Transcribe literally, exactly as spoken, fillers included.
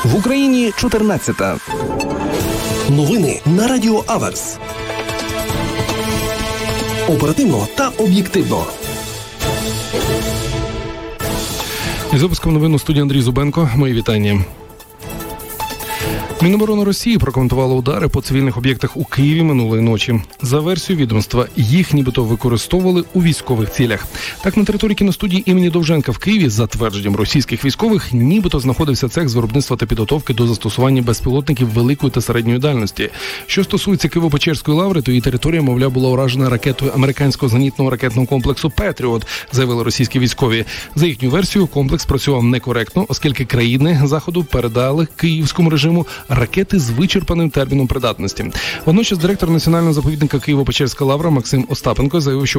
В Україні чотирнадцята. Новини на Радіо Аверс. Оперативно та об'єктивно. Із випуском новин у студії Андрій Зубенко. Мої вітання. Міноборони Росії прокоментувало удари по цивільних об'єктах у Києві минулої ночі. За версією відомства, їх нібито використовували у військових цілях. Так, на території кіностудії імені Довженка в Києві, за твердженням російських військових, нібито знаходився цех з виробництва та підготовки до застосування безпілотників великої та середньої дальності. Що стосується Києво-Печерської лаври, то її територія, мовляв, була уражена ракетою американського зенітного ракетного комплексу «Петріот», заявили російські військові. За їхню версію, комплекс працював некоректно, оскільки країни Заходу передали київському режиму ракети з вичерпаним терміном придатності. Водночас директор національного заповідника Києво-Печерська лавра Максим Остапенко заявив, що